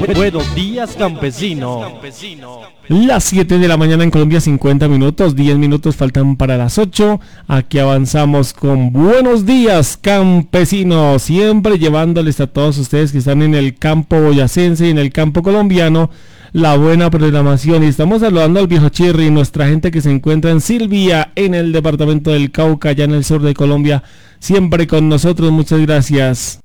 Buenos días, campesino. Las 7 de la mañana en Colombia, 50 minutos, 10 minutos faltan para las 8. Aquí avanzamos con Buenos días, campesinos, siempre llevándoles a todos ustedes que están en el campo boyacense y en el campo colombiano la buena programación. Y estamos saludando al viejo Chirri, nuestra gente que se encuentra en Silvia, en el departamento del Cauca, allá en el sur de Colombia, siempre con nosotros. Muchas gracias.